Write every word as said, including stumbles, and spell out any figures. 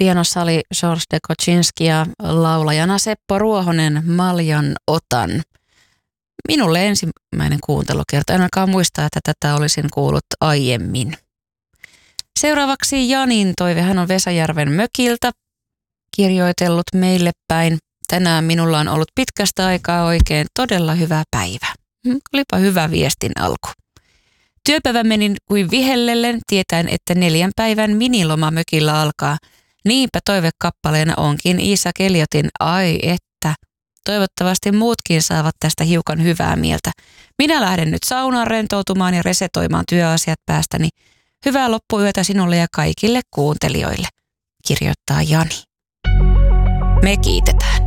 Pianossa oli George de Kocinski ja laulajana Seppo Ruohonen Maljan otan. Minulle ensimmäinen kuuntelukerta. En ainakaan muista, että tätä olisin kuullut aiemmin. Seuraavaksi Janin toive. Hän on Vesajärven mökiltä kirjoitellut meille päin. Tänään minulla on ollut pitkästä aikaa oikein todella hyvä päivä. Olipa hyvä viestin alku. Työpäivä meni kuin vihellellen, tietäen, että neljän päivän miniloma mökillä alkaa. Niinpä toivekappaleena onkin Iisak Eliotin Ai että. Toivottavasti muutkin saavat tästä hiukan hyvää mieltä. Minä lähden nyt saunaan rentoutumaan ja resetoimaan työasiat päästäni. Hyvää loppuyötä sinulle ja kaikille kuuntelijoille, kirjoittaa Jani. Me kiitetään.